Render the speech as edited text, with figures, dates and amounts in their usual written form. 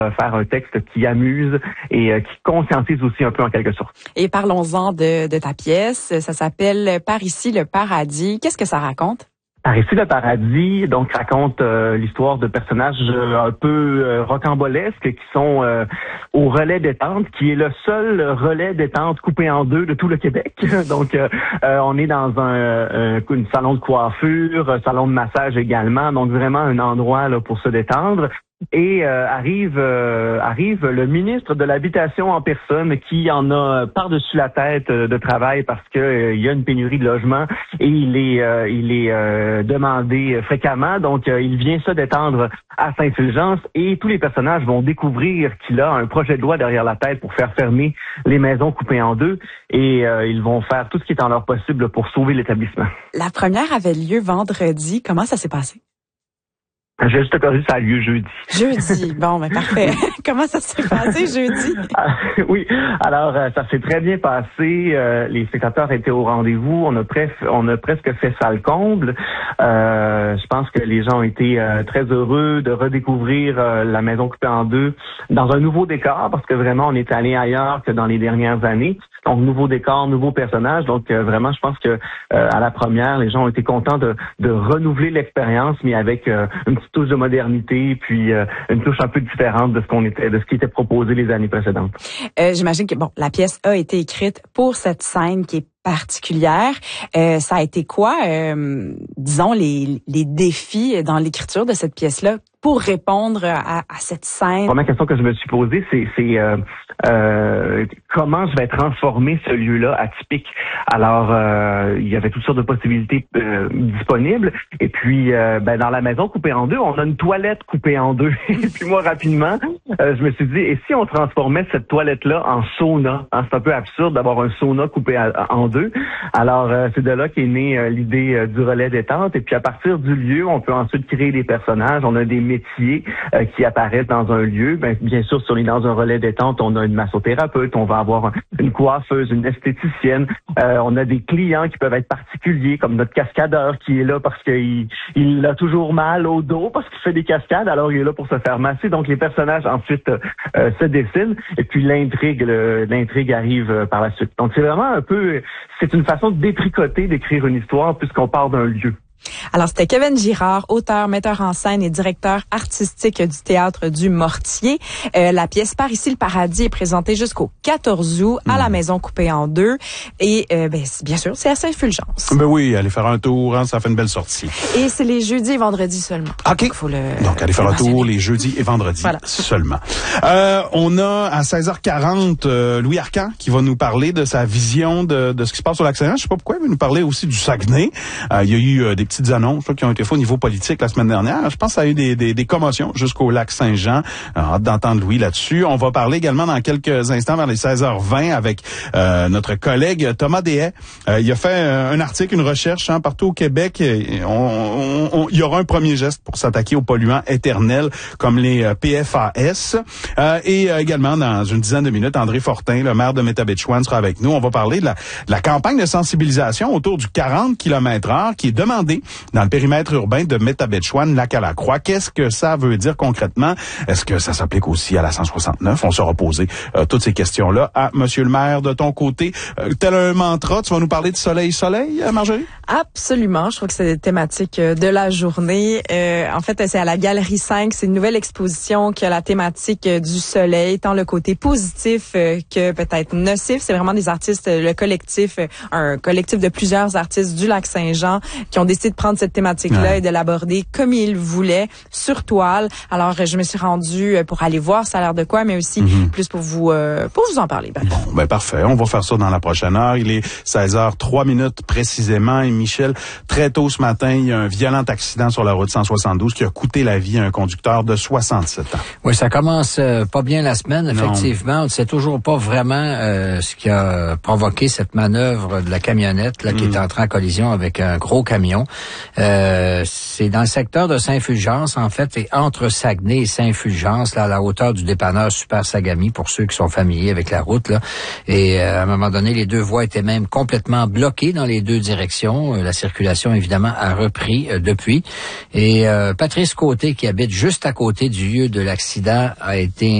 faire un texte qui amuse et qui conscientise aussi un peu en quelque sorte. Et parlons-en de ta pièce. Ça s'appelle Par ici le paradis. Qu'est-ce que ça raconte? Par ici le paradis, donc raconte l'histoire de personnages un peu rocambolesques qui sont au relais détente, qui est le seul relais détente coupé en deux de tout le Québec. Donc on est dans un salon de coiffure, salon de massage également, donc vraiment un endroit là pour se détendre. Et arrive le ministre de l'Habitation en personne qui en a par-dessus la tête de travail parce que il y a une pénurie de logements et il est demandé fréquemment. Donc il vient se détendre à Saint-Fulgence et tous les personnages vont découvrir qu'il a un projet de loi derrière la tête pour faire fermer les maisons coupées en deux et ils vont faire tout ce qui est en leur possible pour sauver l'établissement. La première avait lieu vendredi. Comment ça s'est passé? J'ai juste corrigé, ça a lieu jeudi. Jeudi, bon, ben parfait. Comment ça s'est passé jeudi? Oui, alors ça s'est très bien passé. Les spectateurs étaient au rendez-vous. On a presque fait salle comble. Je pense que les gens ont été très heureux de redécouvrir la maison coupée en deux dans un nouveau décor parce que vraiment on est allé ailleurs que dans les dernières années. Donc nouveau décor, nouveau personnage. Donc vraiment, je pense que à la première, les gens ont été contents de renouveler l'expérience, mais avec une petite touche de modernité, puis une touche un peu différente de ce qui était proposé les années précédentes. J'imagine que la pièce a été écrite pour cette scène qui est particulière. Ça a été quoi, disons, les défis dans l'écriture de cette pièce-là pour répondre à cette scène? La première question que je me suis posée, c'est comment je vais transformer ce lieu-là atypique. Alors, il y avait toutes sortes de possibilités disponibles. Et puis, dans la maison coupée en deux, on a une toilette coupée en deux. Et puis moi, rapidement, je me suis dit, et si on transformait cette toilette-là en sauna? Hein, c'est un peu absurde d'avoir un sauna coupé en deux. Alors, c'est de là qu'est née l'idée du relais détente. Et puis, à partir du lieu, on peut ensuite créer des personnages. On a des métiers qui apparaissent dans un lieu. Bien sûr, si on est dans un relais détente, on a une massothérapeute, on va avoir une coiffeuse, une esthéticienne. On a des clients qui peuvent être particuliers, comme notre cascadeur qui est là parce qu'il a toujours mal au dos parce qu'il fait des cascades, alors il est là pour se faire masser. Donc, les personnages ensuite se dessinent et puis l'intrigue arrive par la suite. Donc, c'est vraiment c'est une façon de détricoter, d'écrire une histoire puisqu'on part d'un lieu. Alors, c'était Kevin Girard, auteur, metteur en scène et directeur artistique du Théâtre du Mortier. La pièce Par ici le paradis est présentée jusqu'au 14 août à la Maison coupée en deux. Et bien sûr, c'est à Saint-Fulgence. Ben oui, allez faire un tour, hein, ça fait une belle sortie. Et c'est les jeudis et vendredis seulement. OK. Donc, allez faire un tour les jeudis et vendredis seulement. On a à 16h40 Louis Arcan qui va nous parler de sa vision de ce qui se passe au Lac-Saint-Jean. Je sais pas pourquoi, il va nous parler aussi du Saguenay. Il y a eu des petites annonces qui ont été faites au niveau politique la semaine dernière. Je pense que ça a eu des commotions jusqu'au Lac-Saint-Jean. Hâte d'entendre Louis là-dessus. On va parler également dans quelques instants vers les 16h20 avec notre collègue Thomas Deshaies. Il a fait un article, une recherche partout au Québec. Il y aura un premier geste pour s'attaquer aux polluants éternels comme les PFAS. Et également, dans une dizaine de minutes, André Fortin, le maire de Métabetchouan, sera avec nous. On va parler de la campagne de sensibilisation autour du 40 km/h qui est demandé dans le périmètre urbain de Métabetchouan, Lac-à-la-Croix. Qu'est-ce que ça veut dire concrètement? Est-ce que ça s'applique aussi à la 169? On saura poser toutes ces questions-là à Monsieur le maire. De ton côté, tel un mantra, tu vas nous parler de soleil, Marjorie? Absolument. Je trouve que c'est des thématiques de la journée. En fait, c'est à la Galerie 5. C'est une nouvelle exposition qui a la thématique du soleil, tant le côté positif que peut-être nocif. C'est vraiment des artistes, un collectif de plusieurs artistes du Lac-Saint-Jean qui ont décidé de prendre cette thématique-là et de l'aborder comme ils voulaient, sur toile. Alors, je me suis rendue pour aller voir ça a l'air de quoi, mais aussi plus pour vous en parler. Bon, parfait. On va faire ça dans la prochaine heure. Il est 16h03 précisément. Et Michel, très tôt ce matin, il y a un violent accident sur la route 172 qui a coûté la vie à un conducteur de 67 ans. Oui, ça commence pas bien la semaine, effectivement. On ne sait toujours pas vraiment ce qui a provoqué cette manœuvre de la camionnette là qui est entrée en collision avec un gros camion. C'est dans le secteur de Saint-Fulgence, en fait, et entre Saguenay et Saint-Fulgence, là, à la hauteur du dépanneur Super Sagami, pour ceux qui sont familiers avec la route, là. Et à un moment donné, les deux voies étaient même complètement bloquées dans les deux directions. La circulation, évidemment, a repris depuis. Et Patrice Côté, qui habite juste à côté du lieu de l'accident, a été